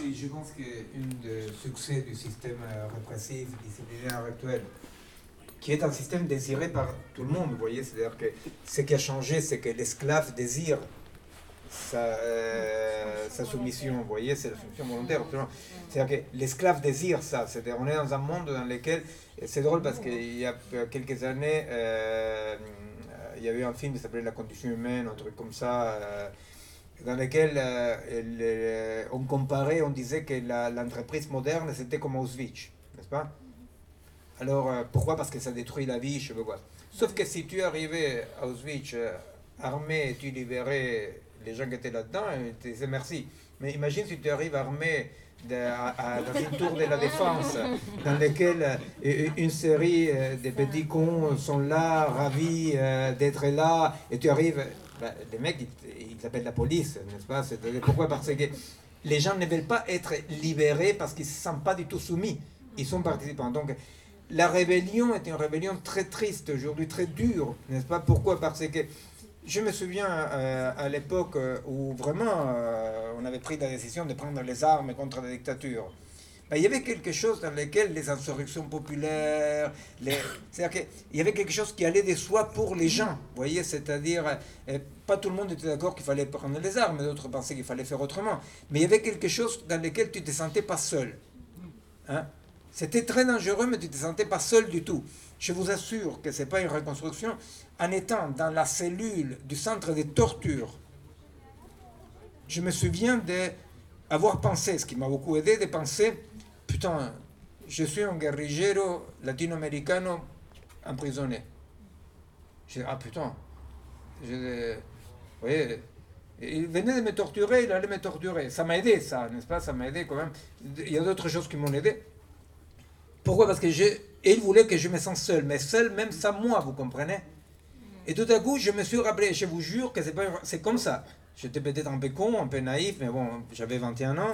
je pense qu'un des succès du système répressif disciplinaire actuel, qui est un système désiré par tout le monde, vous voyez, c'est-à-dire que ce qui a changé, c'est que l'esclave désire sa soumission, vous voyez, c'est la soumission volontaire. C'est-à-dire que l'esclave désire ça, c'est-à-dire on est dans un monde dans lequel, c'est drôle parce qu'il y a quelques années, il y avait un film qui s'appelait La condition humaine, un truc comme ça, dans lequel on comparait, on disait que l'entreprise moderne c'était comme Auschwitz, n'est-ce pas? Alors pourquoi? Parce que ça détruit la vie, je sais pas quoi. Sauf que si tu arrivais à Auschwitz armé et tu libérais les gens qui étaient là-dedans, tu disais merci. Mais imagine si tu arrives armé dans une tour de la défense dans laquelle une série de petits cons sont là, ravis d'être là, et tu arrives, les mecs ils appellent la police, n'est-ce pas? Pourquoi? Parce que les gens ne veulent pas être libérés parce qu'ils ne se sentent pas du tout soumis, ils sont participants. Donc la rébellion est une rébellion très triste aujourd'hui, très dure, n'est-ce pas? Pourquoi? Parce que je me souviens à l'époque où vraiment on avait pris la décision de prendre les armes contre la dictature. Ben, il y avait quelque chose dans lequel les insurrections populaires, c'est-à-dire qu'il y avait quelque chose qui allait de soi pour les gens, vous voyez, c'est-à-dire pas tout le monde était d'accord qu'il fallait prendre les armes, d'autres pensaient qu'il fallait faire autrement, mais il y avait quelque chose dans lequel tu ne te sentais pas seul. Hein? C'était très dangereux, mais tu ne te sentais pas seul du tout. Je vous assure que ce n'est pas une reconstruction. En étant dans la cellule du centre de torture, je me souviens d'avoir pensé, ce qui m'a beaucoup aidé, de penser, putain, je suis un guerrillero latino-américano emprisonné. Je dis, ah putain, vous voyez, il venait de me torturer, il allait me torturer. Ça m'a aidé, ça, n'est-ce pas? Ça m'a aidé quand même. Il y a d'autres choses qui m'ont aidé. Pourquoi? Parce que il voulait que je me sente seul, mais seul même sans moi, vous comprenez? Et tout à coup, je me suis rappelé, je vous jure que c'est comme ça. J'étais peut-être un peu con, un peu naïf, mais bon, j'avais 21 ans.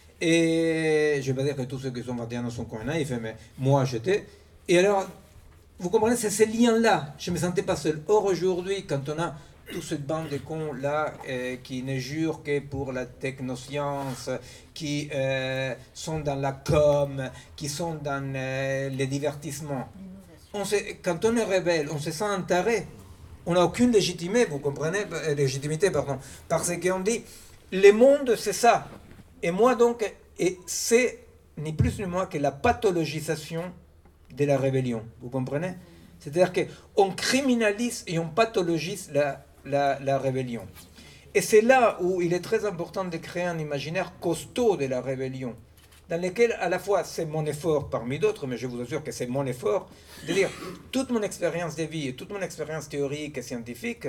Et je ne vais pas dire que tous ceux qui sont 21 ans sont cons et naïfs, mais moi j'étais. Et alors, vous comprenez, c'est ces liens-là. Je ne me sentais pas seul. Or, aujourd'hui, quand on a toute cette bande de cons-là qui ne jurent que pour la technoscience, qui sont dans la com, qui sont dans les divertissements, quand on est rebelle, on se sent un taré. On n'a aucune légitimité, vous comprenez, parce qu'on dit, le monde c'est ça. Et moi donc, et c'est ni plus ni moins que la pathologisation de la rébellion, vous comprenez? C'est-à-dire qu'on criminalise et on pathologise la rébellion. Et c'est là où il est très important de créer un imaginaire costaud de la rébellion, dans lequel à la fois c'est mon effort parmi d'autres, mais je vous assure que c'est mon effort, de dire toute mon expérience de vie et toute mon expérience théorique et scientifique,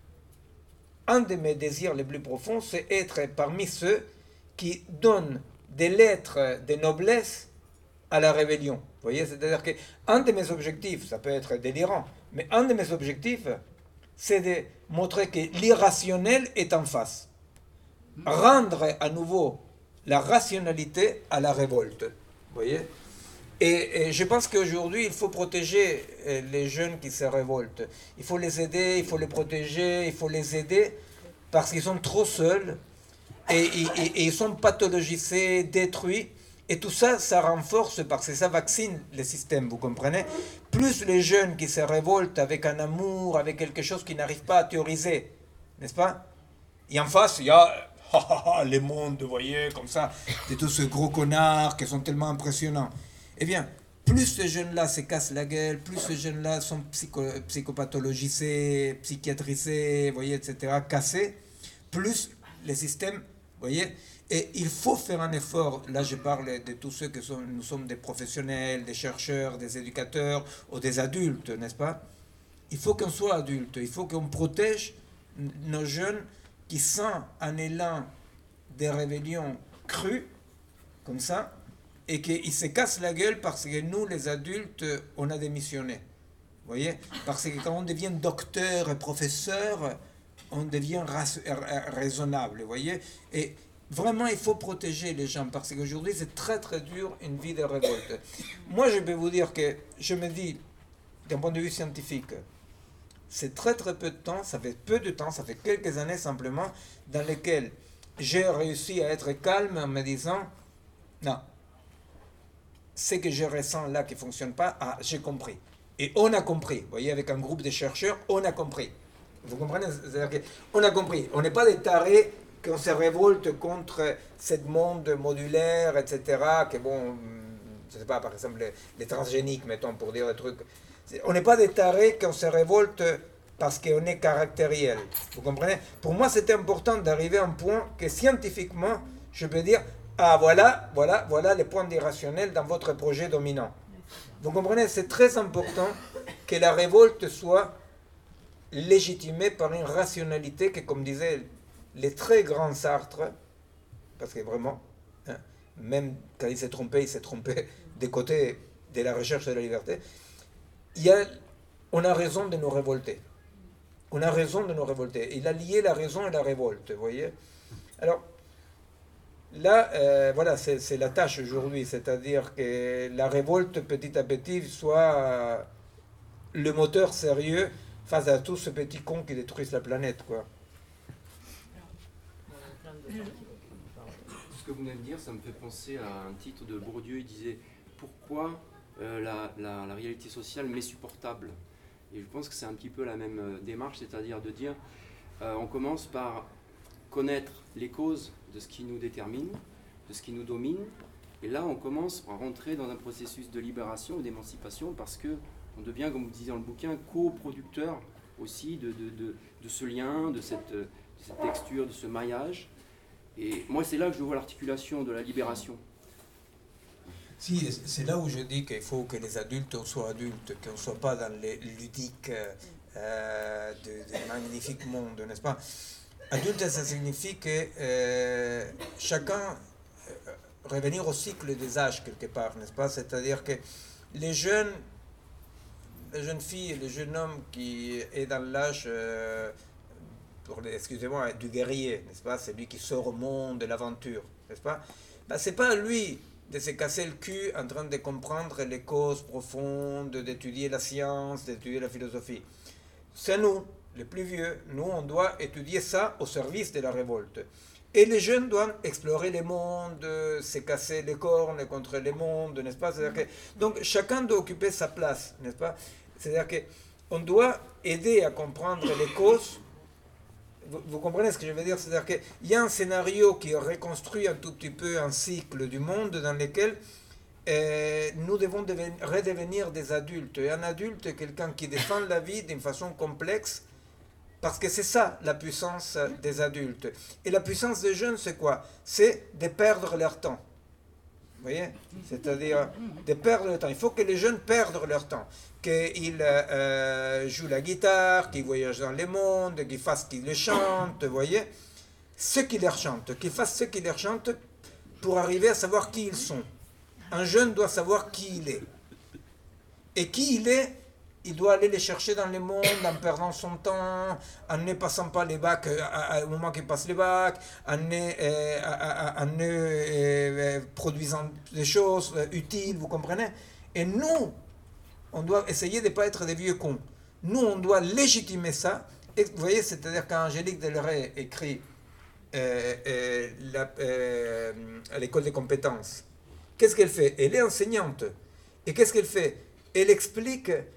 un de mes désirs les plus profonds, c'est être parmi ceux qui donnent des lettres de noblesse à la rébellion. Vous voyez, c'est-à-dire qu'un de mes objectifs, ça peut être délirant, mais un de mes objectifs, c'est de montrer que l'irrationnel est en face. Rendre à nouveau la rationalité à la révolte. Vous voyez? Et je pense qu'aujourd'hui, il faut protéger les jeunes qui se révoltent. Il faut les aider, il faut les protéger, il faut les aider parce qu'ils sont trop seuls et ils sont pathologisés, détruits. Et tout ça, ça renforce parce que ça vaccine le système, vous comprenez? Plus les jeunes qui se révoltent avec un amour, avec quelque chose qu'ils n'arrivent pas à théoriser, n'est-ce pas? Et en face, il y a les mondes, vous voyez, comme ça, de tous ces gros connards qui sont tellement impressionnants. Eh bien, plus ces jeunes-là se cassent la gueule, plus ces jeunes-là sont psychopathologisés, psychiatrisés, vous voyez, etc., cassés, plus les systèmes, vous voyez. Et il faut faire un effort, là je parle de tous ceux nous sommes des professionnels, des chercheurs, des éducateurs ou des adultes, n'est-ce pas? Il faut qu'on soit adulte, il faut qu'on protège nos jeunes qui sentent un élan de rébellion cru, comme ça, et qu'ils se cassent la gueule parce que nous, les adultes, on a démissionné. Vous voyez? Parce que quand on devient docteur et professeur, on devient raisonnable, vous voyez? Et vraiment, il faut protéger les gens parce qu'aujourd'hui, c'est très très dur une vie de révolte. Moi, je peux vous dire que je me dis, d'un point de vue scientifique, c'est très très peu de temps, ça fait peu de temps, ça fait quelques années simplement, dans lesquelles j'ai réussi à être calme en me disant, non, ce que je ressens là qui ne fonctionne pas, ah, j'ai compris. Et on a compris. Vous voyez, avec un groupe de chercheurs, on a compris. Vous comprenez? C'est-à-dire qu'on a compris. On n'est pas des tarés qu'on se révolte contre ce monde modulaire, etc. Que bon, je ne sais pas, par exemple, les transgéniques, mettons, pour dire des trucs. On n'est pas des tarés qu'on se révolte parce qu'on est caractériel. Vous comprenez? Pour moi, c'était important d'arriver à un point que scientifiquement, je peux dire, ah voilà les points d'irrationnel dans votre projet dominant. Vous comprenez? C'est très important que la révolte soit légitimée par une rationalité que, comme disait les très grands Sartre, parce que vraiment, hein, même quand il s'est trompé des côtés de la recherche de la liberté, on a raison de nous révolter. On a raison de nous révolter. Il a lié la raison et la révolte, vous voyez? Alors, là, voilà, c'est la tâche aujourd'hui, c'est-à-dire que la révolte, petit à petit, soit le moteur sérieux face à tous ces petits cons qui détruisent la planète, quoi. Ce que vous venez de dire, ça me fait penser à un titre de Bourdieu. Il disait « Pourquoi la réalité sociale m'est supportable ?» Et je pense que c'est un petit peu la même démarche, c'est-à-dire de dire on commence par connaître les causes de ce qui nous détermine, de ce qui nous domine, et là on commence à rentrer dans un processus de libération ou d'émancipation parce qu'on devient, comme vous disiez dans le bouquin, coproducteur aussi de ce lien, de cette texture, de ce maillage. Et moi c'est là que je vois l'articulation de la libération. Si, c'est là où je dis qu'il faut que les adultes soient adultes, qu'on ne soit pas dans les ludiques de magnifiques mondes, n'est-ce pas? Adulte, ça signifie que chacun revenir au cycle des âges quelque part, n'est-ce pas? C'est-à-dire que les jeunes filles et les jeunes hommes qui est dans l'âge, excusez-moi, du guerrier, n'est-ce pas? C'est lui qui sort au monde de l'aventure, n'est-ce pas? Ben, c'est pas lui de se casser le cul en train de comprendre les causes profondes, d'étudier la science, d'étudier la philosophie. C'est nous, les plus vieux, nous on doit étudier ça au service de la révolte. Et les jeunes doivent explorer les mondes, se casser les cornes contre les mondes, n'est-ce pas? C'est-à-dire que, donc chacun doit occuper sa place, n'est-ce pas? C'est-à-dire qu'on doit aider à comprendre les causes. Vous comprenez ce que je veux dire? C'est-à-dire qu'il y a un scénario qui reconstruit un tout petit peu un cycle du monde dans lequel nous devons redevenir des adultes. Et un adulte est quelqu'un qui défend la vie d'une façon complexe, parce que c'est ça la puissance des adultes. Et la puissance des jeunes, c'est quoi? C'est de perdre leur temps. Vous voyez? C'est-à-dire de perdre le temps. Il faut que les jeunes perdent leur temps. Qu'ils jouent la guitare, qu'ils voyagent dans le monde, qu'ils fassent ce qu'ils les chantent, vous voyez? Ce qui leur chante, qu'ils fassent ce qui leur chante pour arriver à savoir qui ils sont. Un jeune doit savoir qui il est. Et qui il est, il doit aller les chercher dans le monde en perdant son temps, en ne passant pas les bacs au moment qu'il passe les bacs, en ne produisant des choses utiles, vous comprenez? Et nous, on doit essayer de ne pas être des vieux cons. Nous, on doit légitimer ça. Et vous voyez, c'est-à-dire quand Angélique Delray écrit à l'école des compétences, qu'est-ce qu'elle fait? Elle est enseignante. Et qu'est-ce qu'elle fait? Elle explique